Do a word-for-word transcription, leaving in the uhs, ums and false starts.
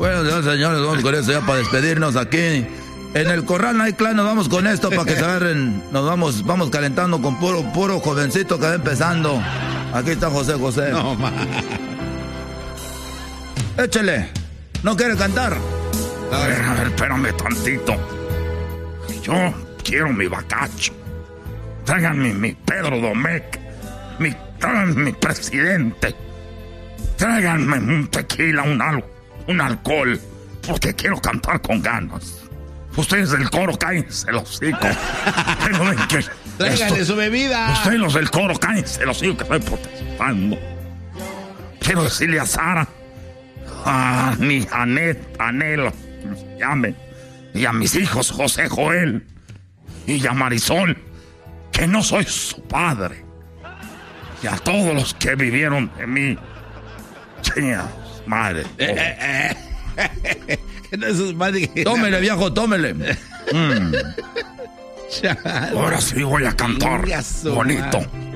Bueno, señores, vamos con eso ya para despedirnos aquí. En el Corral Night Club nos vamos con esto para que se agarren. Nos vamos, vamos calentando con puro, puro jovencito que va empezando. Aquí está José José. No, ma. Échele. ¿No quiere cantar? A ver, a ver, espérame tantito. Yo quiero mi bacacho. Tráiganme mi Pedro Domecq. Mi, tráiganme mi presidente. Tráiganme un tequila, un, al, un alcohol. Porque quiero cantar con ganas. Ustedes del coro, cállense los hocico. Pero ven que Tráiganle esto, su bebida. Ustedes los del coro, cállense los hocico, que estoy protestando. Quiero decirle a Sara, a mi Anet, Anhelo, llamen, y a mis hijos José Joel y a Marisol, que no soy su padre. Y a todos los que vivieron de mí. Chingados, madre. Eh, eh, eh. No, eso es más de... Tómele, viejo, tómele. Mm. Ahora sí voy a cantar bonito.